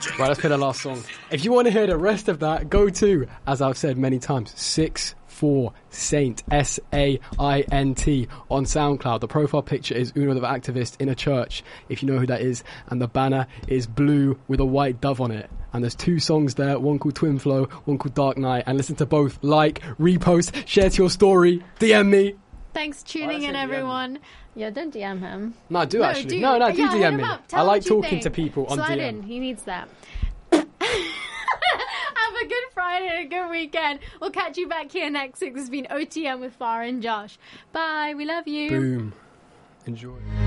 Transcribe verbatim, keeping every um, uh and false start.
Right, let's play the last song. If you want to hear the rest of that, go to, as I've said many times, six four Saint, S A I N T, on SoundCloud. The profile picture is Uno the Activist in a church, if you know who that is, and the banner is blue with a white dove on it. And there's two songs there, one called Twin Flow, one called Dark Night, and listen to both. Like, repost, share to your story, D M me. Thanks tuning in, everyone. Yeah, don't D M him. No, I do no, actually. Do. No, no, do yeah, D M me. I like talking think. to people on Slide D M. in. He needs that. Have a good Friday and a good weekend. We'll catch you back here next week. This has been O T M with Farah and Josh. Bye. We love you. Boom. Enjoy.